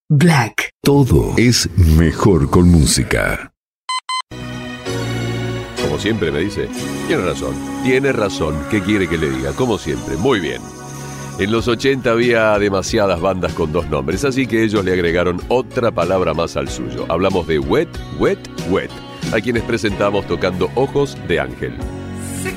Black. Todo es mejor con música. Como siempre me dice, tiene razón, ¿qué quiere que le diga? Como siempre, muy bien. En los 80 había demasiadas bandas con dos nombres, así que ellos le agregaron otra palabra más al suyo. Hablamos de Wet, Wet, Wet, a quienes presentamos tocando Ojos de Ángel.